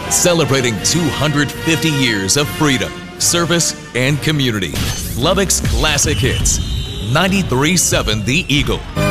Celebrating 250 years of freedom, service, and community. Lubbock's classic hits. 93.7 The Eagle.